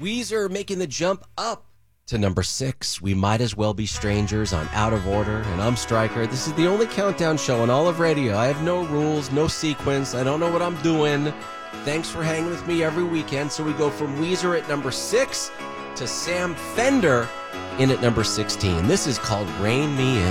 Weezer making the jump up to number 6. We Might As Well Be Strangers on Out of Order, and I'm Stryker. This is the only countdown show on all of radio. I have no rules, no sequence. I don't know what I'm doing. Thanks for hanging with me every weekend. So we go from Weezer at number 6 to Sam Fender in at number 16. This is called Rain Me In.